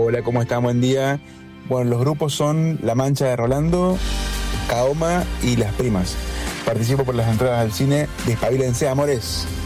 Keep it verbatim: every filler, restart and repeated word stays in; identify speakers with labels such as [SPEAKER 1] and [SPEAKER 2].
[SPEAKER 1] Hola, ¿cómo están? Buen día. Bueno, los grupos son La Mancha de Rolando, Kaoma y Las Primas. Participo por las entradas al cine. Despabilense, amores.